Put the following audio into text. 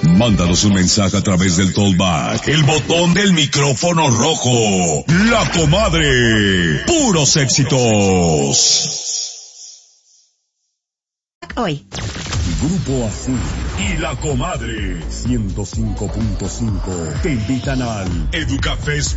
Mándanos un mensaje a través del Tollback, el botón del micrófono rojo. La Comadre. Puros éxitos. Hoy. Grupo Azul y La Comadre 105.5 te invitan al Educafest